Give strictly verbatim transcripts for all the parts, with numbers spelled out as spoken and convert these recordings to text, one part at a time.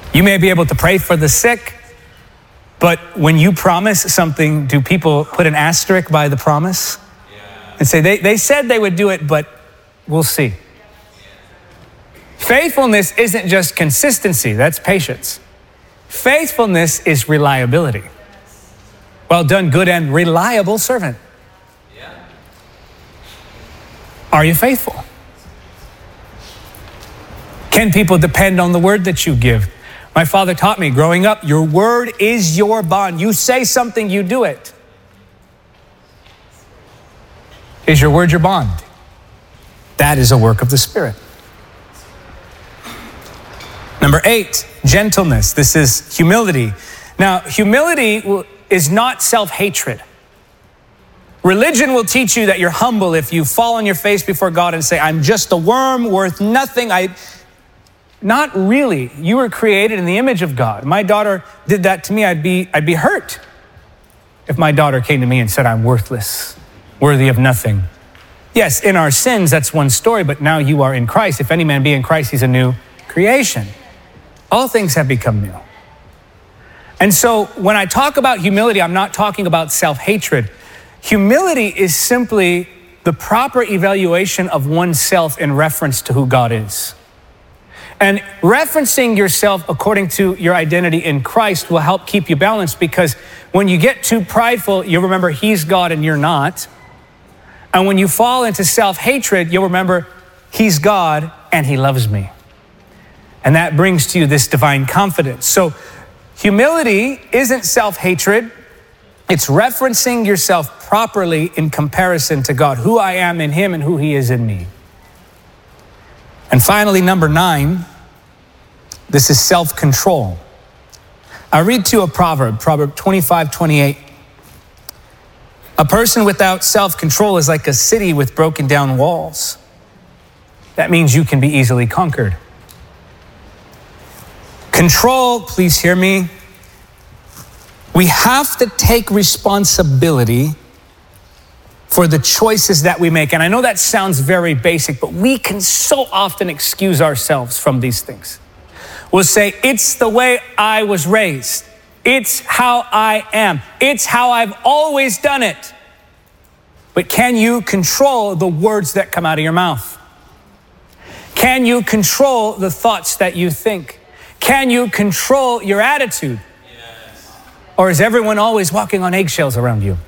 You may be able to pray for the sick, but when you promise something, do people put an asterisk by the promise? Yeah. And say, they, they said they would do it, but we'll see. Faithfulness isn't just consistency, that's patience. Faithfulness is reliability. Well done, good and reliable servant. Yeah. Are you faithful? Can people depend on the word that you give? My father taught me growing up, your word is your bond. You say something, you do it. Is your word your bond? That is a work of the Spirit. Number eight, gentleness. This is humility. Now, humility is not self-hatred. Religion will teach you that you're humble if you fall on your face before God and say, I'm just a worm worth nothing. I, not really. You were created in the image of God. My daughter did that to me. I'd be, I'd be hurt if my daughter came to me and said, I'm worthless, worthy of nothing. Yes, in our sins, that's one story, but now you are in Christ. If any man be in Christ, he's a new creation. All things have become new. And so when I talk about humility, I'm not talking about self-hatred. Humility is simply the proper evaluation of oneself in reference to who God is. And referencing yourself according to your identity in Christ will help keep you balanced, because when you get too prideful, you'll remember he's God and you're not. And when you fall into self-hatred, you'll remember he's God and he loves me. And that brings to you this divine confidence. So humility isn't self-hatred. It's referencing yourself properly in comparison to God, who I am in him and who he is in me. And finally, number nine, this is self-control. I'll read to you a proverb, Proverb twenty-five twenty-eight. A person without self-control is like a city with broken down walls. That means you can be easily conquered. Control, please hear me. We have to take responsibility for the choices that we make. And I know that sounds very basic, but we can so often excuse ourselves from these things. We'll say, it's the way I was raised. It's how I am. It's how I've always done it. But can you control the words that come out of your mouth? Can you control the thoughts that you think? Can you control your attitude? Yes. Or is everyone always walking on eggshells around you?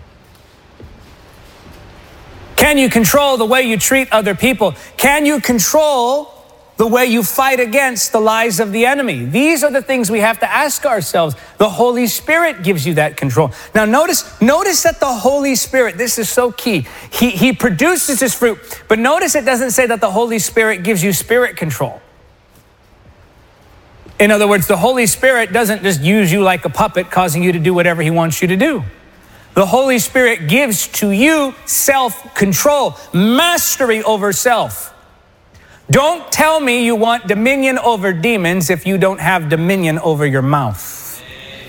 Can you control the way you treat other people? Can you control the way you fight against the lies of the enemy? These are the things we have to ask ourselves. The Holy Spirit gives you that control. Now notice, notice that the Holy Spirit, this is so key. He, he produces his fruit, but notice it doesn't say that the Holy Spirit gives you spirit control. In other words, the Holy Spirit doesn't just use you like a puppet, causing you to do whatever he wants you to do. The Holy Spirit gives to you self-control, mastery over self. Don't tell me you want dominion over demons if you don't have dominion over your mouth.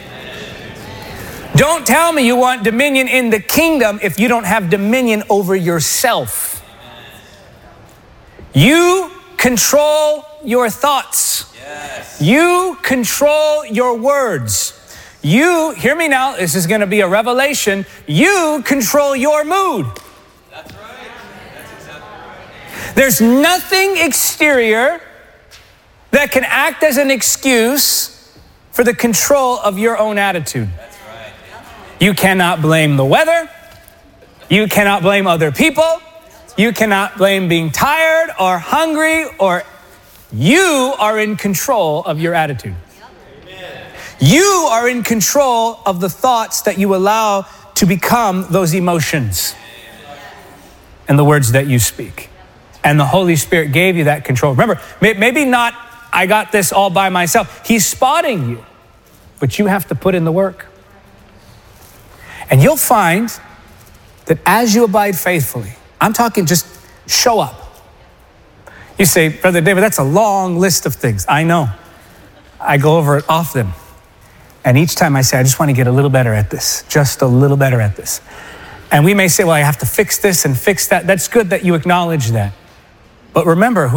Don't tell me you want dominion in the kingdom if you don't have dominion over yourself. You control your thoughts. Yes. You control your words. You, hear me now, this is going to be a revelation. You control your mood. That's right. That's exactly right. There's nothing exterior that can act as an excuse for the control of your own attitude. That's right. You cannot blame the weather. You cannot blame other people. You cannot blame being tired or hungry, or you are in control of your attitude. You are in control of the thoughts that you allow to become those emotions and the words that you speak. And the Holy Spirit gave you that control. Remember, maybe not, I got this all by myself. He's spotting you, but you have to put in the work. And you'll find that as you abide faithfully, I'm talking just show up. You say, Brother David, that's a long list of things. I know. I go over it often. And each time I say, I just want to get a little better at this, just a little better at this. And we may say, well, I have to fix this and fix that. That's good that you acknowledge that. But remember, who